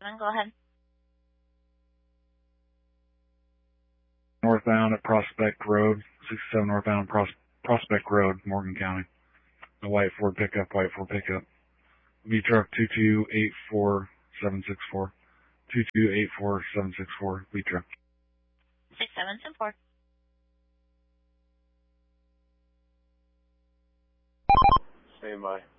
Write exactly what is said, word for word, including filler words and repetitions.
Go ahead. Northbound at Prospect Road, sixty-seven northbound Pros Prospect Road, Morgan County. The white Ford pickup, white Ford pickup. V truck two two eight four seven six four. two two eight four seven six four, V truck. six seven seven four. Stand by.